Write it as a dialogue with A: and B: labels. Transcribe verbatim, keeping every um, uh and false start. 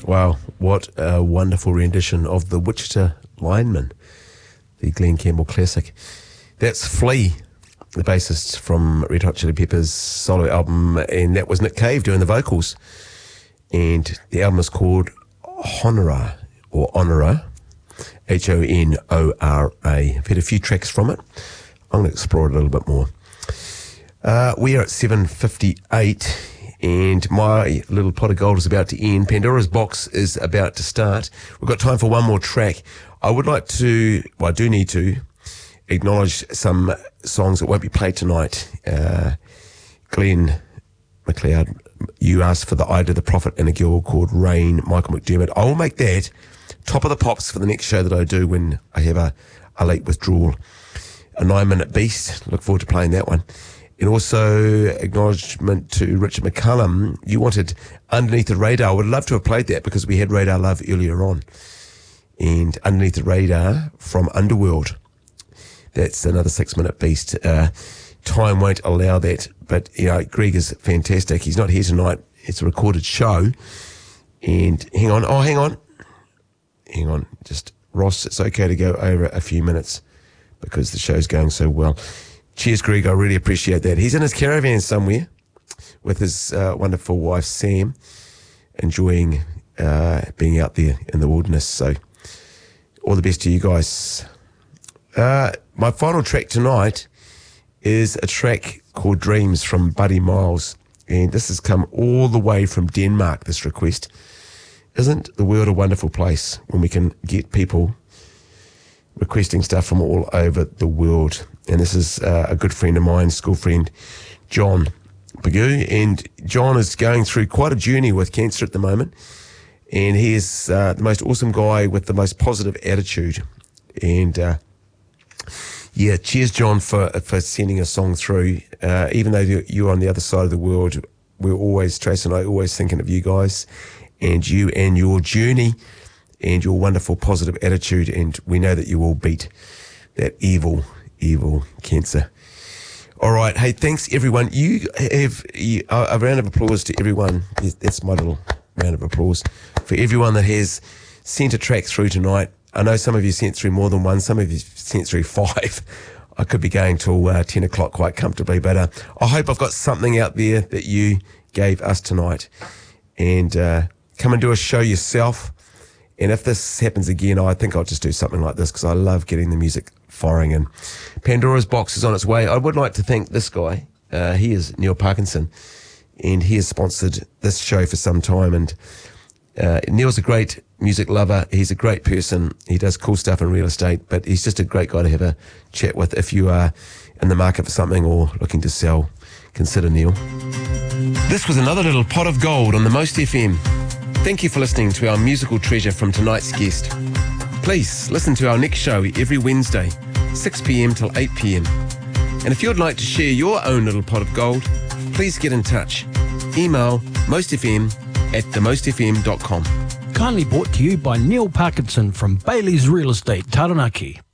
A: Wow, what a wonderful rendition of the Wichita Lineman, the Glenn Campbell classic. That's Flea, the bassist from Red Hot Chili Peppers' solo album, and that was Nick Cave doing the vocals. And the album is called Honora, or Honora, H O N O R A. I've heard a few tracks from it. I'm going to explore it a little bit more. Uh, we are at seven fifty-eight. And my little pot of gold is about to end. Pandora's Box is about to start. We've got time for one more track. I would like to, well, I do need to acknowledge some songs that won't be played tonight. Uh, Glenn MacLeod, you asked for the Eye of the Prophet and a girl called Rain, Michael McDermott. I will make that top of the pops for the next show that I do when I have a, a late withdrawal. A nine-minute beast. Look forward to playing that one. And also acknowledgement to Richard McCullum. You wanted Underneath the Radar. I would love to have played that because we had Radar Love earlier on. And Underneath the Radar from Underworld. That's another six-minute beast. Uh, time won't allow that. But, you know, Greg is fantastic. He's not here tonight. It's a recorded show. And hang on. Oh, hang on. Hang on. Just, Ross, it's okay to go over a few minutes because the show's going so well. Cheers, Greg. I really appreciate that. He's in his caravan somewhere with his uh, wonderful wife, Sam, enjoying uh, being out there in the wilderness. So all the best to you guys. Uh, my final track tonight is a track called Dreams from Buddy Miles. And this has come all the way from Denmark, this request. Isn't the world a wonderful place when we can get people requesting stuff from all over the world? And this is uh, a good friend of mine, school friend, John Pagoo. And John is going through quite a journey with cancer at the moment. And he is uh, the most awesome guy with the most positive attitude. And uh, yeah, cheers, John, for for sending a song through. Uh, even though you're on the other side of the world, we're always, Trace and I, always thinking of you guys and you and your journey and your wonderful positive attitude. And we know that you will beat that evil evil cancer. All right. Hey, thanks everyone. You have you, a, a round of applause to everyone. That's my little round of applause for everyone that has sent a track through tonight. I know some of you sent through more than one. Some of you sent through five. I could be going till uh, ten o'clock quite comfortably, but uh, I hope I've got something out there that you gave us tonight. And uh, come and do a show yourself. And if this happens again, I think I'll just do something like this because I love getting the music firing in. Pandora's Box is on its way. I would like to thank this guy. Uh, he is Neil Parkinson, and he has sponsored this show for some time. And uh, Neil's a great music lover. He's a great person. He does cool stuff in real estate, but he's just a great guy to have a chat with. If you are in the market for something or looking to sell, consider Neil. This was another little pot of gold on the Most F M. Thank you for listening to our musical treasure from tonight's guest. Please listen to our next show every Wednesday, six p.m. till eight p.m. And if you'd like to share your own little pot of gold, please get in touch. Email mostfm at themostfm dot com.
B: Kindly brought to you by Neil Parkinson from Bailey's Real Estate, Taranaki.